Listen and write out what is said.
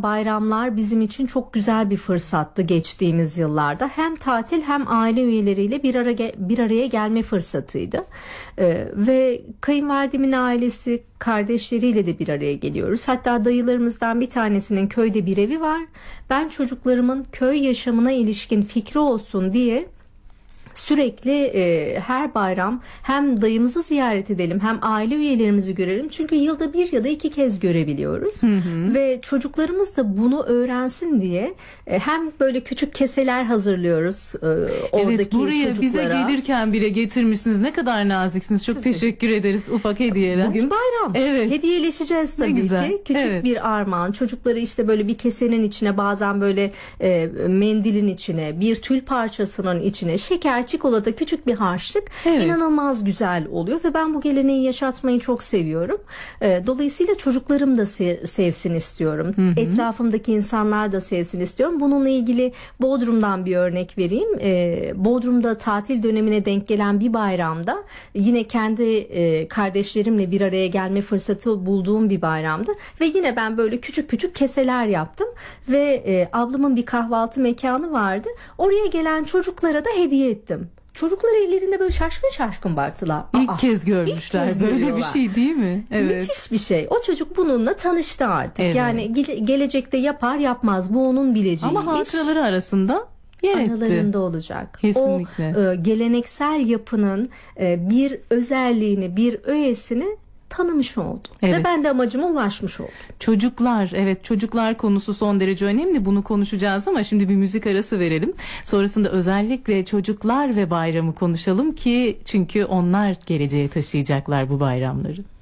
bayramlar bizim için çok güzel bir fırsattı geçtiğimiz yıllarda. Hem tatil hem aile üyeleriyle bir araya gelme fırsatıydı. Ve kayınvalidemin ailesi, kardeşleriyle de bir araya geliyoruz. Hatta dayılarımızdan bir tanesinin köyde bir evi var. Ben çocuklarımın köy yaşamına ilişkin fikri olsun diye sürekli her bayram hem dayımızı ziyaret edelim hem aile üyelerimizi görelim. Çünkü yılda 1 ya da 2 kez görebiliyoruz. Ve çocuklarımız da bunu öğrensin diye hem böyle küçük keseler hazırlıyoruz oradaki evet, buraya çocuklara. Bize gelirken bile getirmişsiniz. Ne kadar naziksiniz. Çok teşekkür ederiz, ufak hediyeler. Bugün bayram. Evet. Hediyeleşeceğiz tabii ki. Küçük bir armağan. Çocukları işte böyle bir kesenin içine, bazen böyle mendilin içine, bir tül parçasının içine şeker, çikolata, küçük bir harçlık, inanılmaz güzel oluyor ve ben bu geleneği yaşatmayı çok seviyorum. Dolayısıyla çocuklarım da sevsin istiyorum. Etrafımdaki insanlar da sevsin istiyorum. Bununla ilgili Bodrum'dan bir örnek vereyim. Bodrum'da tatil dönemine denk gelen bir bayramda yine kendi kardeşlerimle bir araya gelme fırsatı bulduğum bir bayramdı ve yine ben böyle küçük küçük keseler yaptım ve ablamın bir kahvaltı mekanı vardı. Oraya gelen çocuklara da hediye ettim. Çocuklar ellerinde böyle şaşkın şaşkın baktılar. İlk kez görmüşler. İlk kez böyle bir şey değil mi? Evet. Müthiş bir şey. O çocuk bununla tanıştı artık. Evet. Yani gelecekte yapar yapmaz bu onun bileceği Ama hatıraları arasında yer etti. Aralarında olacak. Kesinlikle. O geleneksel yapının bir özelliğini, bir öğesini tanımış oldu. Evet. Ve ben de amacıma ulaşmış oldum. Çocuklar, evet, çocuklar konusu son derece önemli. Bunu konuşacağız ama şimdi bir müzik arası verelim. Sonrasında özellikle çocuklar ve bayramı konuşalım ki çünkü onlar geleceğe taşıyacaklar bu bayramları.